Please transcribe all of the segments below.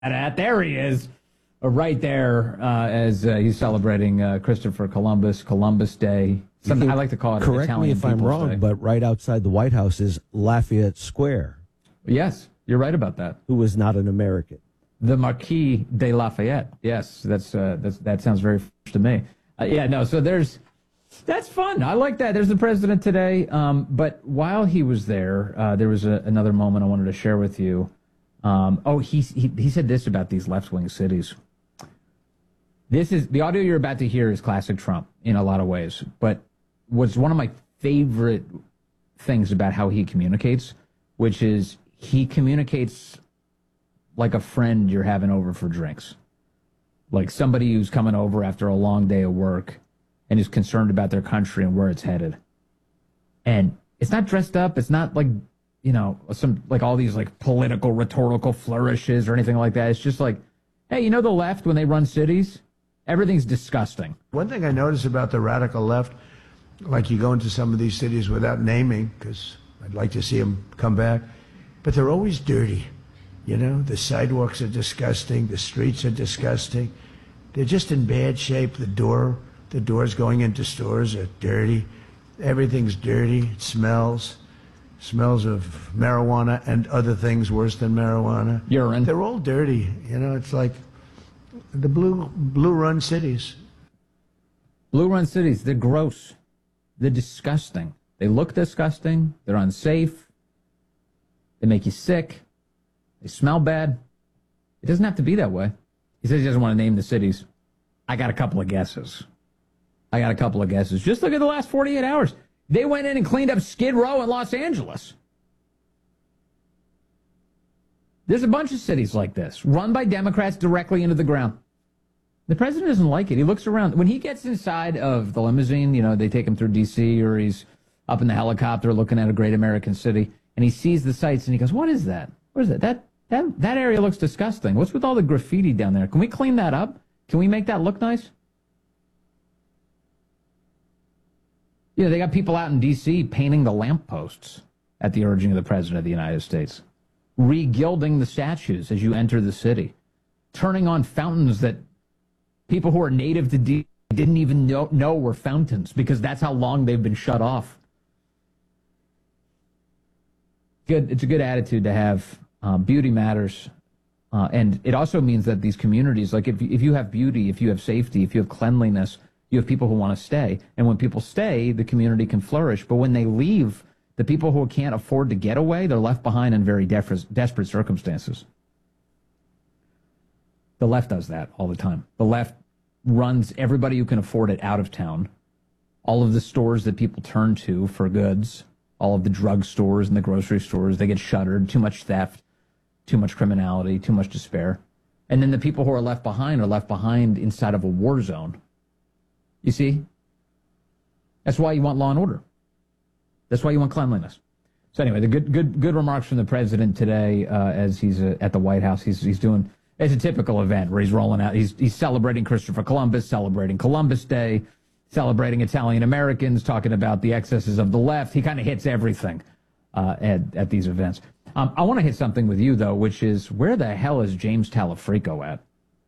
at. There he is, right there, as he's celebrating Christopher Columbus Day. I like to call it Correct Italian me if I'm People's wrong, Day. but right outside the White House is Lafayette Square. Yes, you're right about that. Who was not an American. The Marquis de Lafayette. Yes, that sounds very fresh to me. So that's fun. I like that. There's the president today. But while he was there, there was another moment I wanted to share with you. He said this about these left-wing cities. This is the audio you're about to hear is classic Trump in a lot of ways, but what's one of my favorite things about how he communicates, which is he communicates like a friend you're having over for drinks, like somebody who's coming over after a long day of work and is concerned about their country and where it's headed. And it's not dressed up. It's not like, some like all these like political rhetorical flourishes or anything like that. It's just like, hey, the left, when they run cities, everything's disgusting. One thing I notice about the radical left, like you go into some of these cities without naming, because I'd like to see them come back, but they're always dirty. The sidewalks are disgusting. The streets are disgusting. They're just in bad shape. The doors going into stores are dirty. Everything's dirty. It smells of marijuana and other things worse than marijuana. Urine. They're all dirty. It's like the blue run cities. Blue run cities, they're gross. They're disgusting. They look disgusting. They're unsafe. They make you sick. They smell bad. It doesn't have to be that way. He says he doesn't want to name the cities. I got a couple of guesses. Just look at the last 48 hours. They went in and cleaned up Skid Row in Los Angeles. There's a bunch of cities like this, run by Democrats directly into the ground. The president doesn't like it. He looks around. When he gets inside of the limousine, they take him through D.C. or he's up in the helicopter looking at a great American city, and he sees the sights and he goes, what is that? What is that? That area looks disgusting. What's with all the graffiti down there? Can we clean that up? Can we make that look nice? They got people out in D.C. painting the lampposts at the urging of the President of the United States, regilding the statues as you enter the city, turning on fountains that people who are native to D.C. didn't even know were fountains because that's how long they've been shut off. It's a good attitude to have. Beauty matters. And it also means that these communities, like if you have beauty, if you have safety, if you have cleanliness, you have people who want to stay. And when people stay, the community can flourish. But when they leave, the people who can't afford to get away, they're left behind in very desperate circumstances. The left does that all the time. The left runs everybody who can afford it out of town. All of the stores that people turn to for goods, all of the drug stores and the grocery stores, they get shuttered. Too much theft, too much criminality, too much despair. And then the people who are left behind inside of a war zone. You see? That's why you want law and order. That's why you want cleanliness. So anyway, the good remarks from the president today as he's at the White House. He's doing, it's a typical event where he's rolling out. He's celebrating Christopher Columbus, celebrating Columbus Day, celebrating Italian Americans, talking about the excesses of the left. He kind of hits everything at these events. I want to hit something with you, though, which is where the hell is James Talafrico at?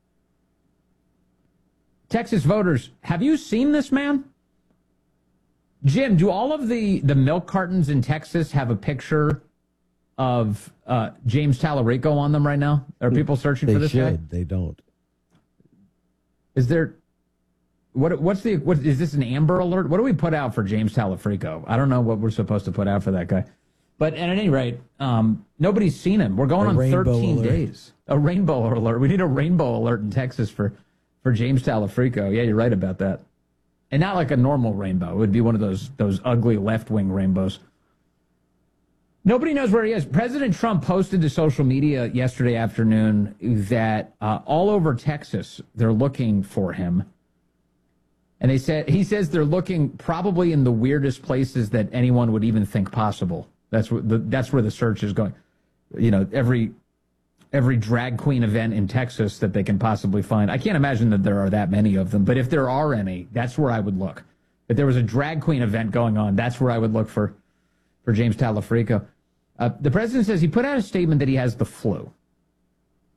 Texas voters, have you seen this man? Jim, do all of the milk cartons in Texas have a picture of James Talarico on them right now? Are people searching for this guy? They should. They don't. Is there... What is this an Amber Alert? What do we put out for James Talafrico? I don't know what we're supposed to put out for that guy. But at any rate, nobody's seen him. We're going on 13 days. A rainbow alert. We need a rainbow alert in Texas for James Talafrico. Yeah, you're right about that. And not like a normal rainbow. It would be one of those ugly left-wing rainbows. Nobody knows where he is. President Trump posted to social media yesterday afternoon that all over Texas, they're looking for him. And he says they're looking probably in the weirdest places that anyone would even think possible. That's where the search is going. Every drag queen event in Texas that they can possibly find. I can't imagine that there are that many of them, but if there are any, that's where I would look. If there was a drag queen event going on, that's where I would look for James Talafrico. The president says he put out a statement that he has the flu.